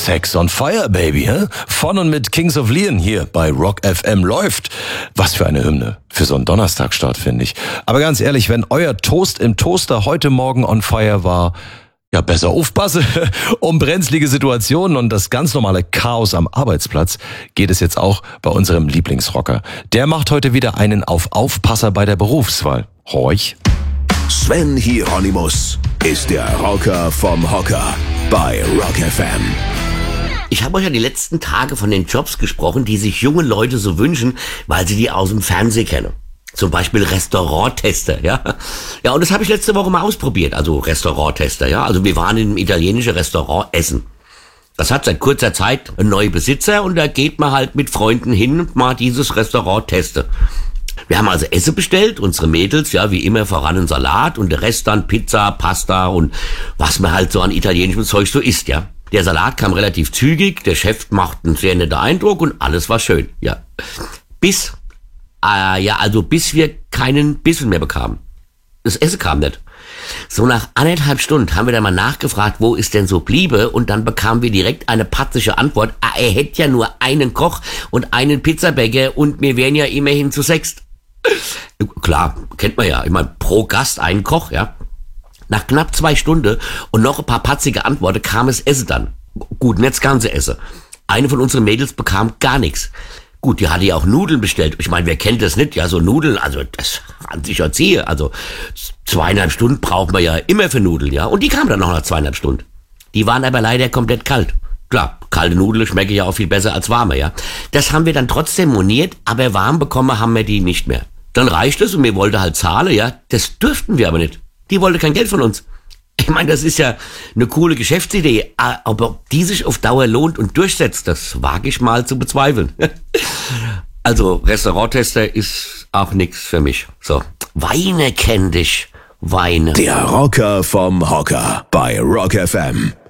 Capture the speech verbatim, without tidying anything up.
Sex on Fire, Baby, hä? Von und mit Kings of Leon hier bei Rock F M läuft. Was für eine Hymne für so einen Donnerstagstart, finde ich. Aber ganz ehrlich, wenn euer Toast im Toaster heute Morgen on fire war, ja, besser aufpasse. Um brenzlige Situationen und das ganz normale Chaos am Arbeitsplatz geht es jetzt auch bei unserem Lieblingsrocker. Der macht heute wieder einen auf Aufpasser bei der Berufswahl. Horch. Sven Hieronymus ist der Rocker vom Hocker bei Rock F M. Ich habe euch ja die letzten Tage von den Jobs gesprochen, die sich junge Leute so wünschen, weil sie die aus dem Fernsehen kennen. Zum Beispiel Restauranttester, ja. Ja, und das habe ich letzte Woche mal ausprobiert, also Restauranttester, ja. Also wir waren in einem italienischen Restaurant essen. Das hat seit kurzer Zeit einen neuen Besitzer und da geht man halt mit Freunden hin und mal dieses Restaurant testen. Wir haben also Essen bestellt, unsere Mädels, ja, wie immer voran einen Salat und der Rest dann Pizza, Pasta und was man halt so an italienischem Zeug so isst, ja. Der Salat kam relativ zügig, der Chef macht einen sehr netten Eindruck und alles war schön, ja. Bis, äh, ja, also bis wir keinen Bissen mehr bekamen. Das Essen kam nicht. So nach anderthalb Stunden haben wir dann mal nachgefragt, wo es denn so bliebe und dann bekamen wir direkt eine patzische Antwort, ah, er hätte ja nur einen Koch und einen Pizzabäcker und wir wären ja immerhin zu sechst. Klar, kennt man ja, ich meine, pro Gast einen Koch, ja. Nach knapp zwei Stunden und noch ein paar patzige Antworten kam es Essen dann. Gut, nicht das ganze Essen. Eine von unseren Mädels bekam gar nichts. Gut, die hatte ja auch Nudeln bestellt. Ich meine, wer kennt das nicht? Ja, so Nudeln, also das an sich erziehe. Also zweieinhalb Stunden braucht man ja immer für Nudeln, ja. Und die kamen dann noch nach zweieinhalb Stunden. Die waren aber leider komplett kalt. Klar, kalte Nudeln schmecken ja auch viel besser als warme, ja. Das haben wir dann trotzdem moniert, aber warm bekommen haben wir die nicht mehr. Dann reicht es und wir wollten halt zahlen, ja. Das dürften wir aber nicht. Die wollte kein Geld von uns. Ich meine, das ist ja eine coole Geschäftsidee, aber ob die sich auf Dauer lohnt und durchsetzt, das wage ich mal zu bezweifeln. Also, Restauranttester ist auch nix für mich. So, Weine kenn dich, Weine. Der Rocker vom Hocker bei Rock F M.